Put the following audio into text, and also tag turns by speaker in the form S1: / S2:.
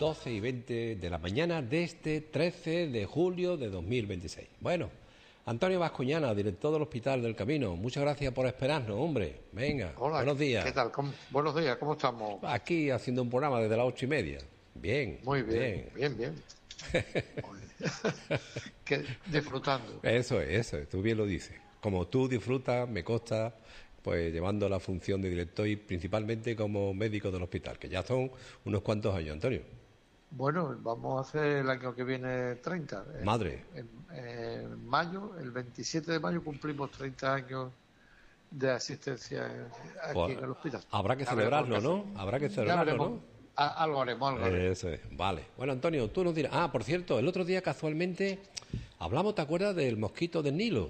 S1: 12:20 de la mañana de este 13 de julio de 2026. Bueno, Antonio Bascuñana, director del Hospital del Camino, muchas gracias por esperarnos, hombre. Venga,
S2: Hola,
S1: buenos días.
S2: ¿qué tal? Buenos días, ¿cómo estamos?
S1: Aquí haciendo un programa desde las 8:30. Bien,
S2: Muy bien, bien. Disfrutando.
S1: Eso es, tú bien lo dices. Como tú disfrutas, me consta, pues llevando la función de director y principalmente como médico del hospital, que ya son unos cuantos años, Antonio.
S2: Bueno, vamos a hacer el año que viene 30.
S1: Madre.
S2: En mayo, el 27 de mayo cumplimos 30 años de asistencia aquí
S1: Pues
S2: en el hospital.
S1: habrá que celebrarlo, ¿no? Habrá que celebrarlo, ¿no?
S2: Algo haremos.
S1: Eso es, vale. Bueno, Antonio, tú nos dirás... Ah, por cierto, el otro día casualmente hablamos, ¿te acuerdas del mosquito del Nilo?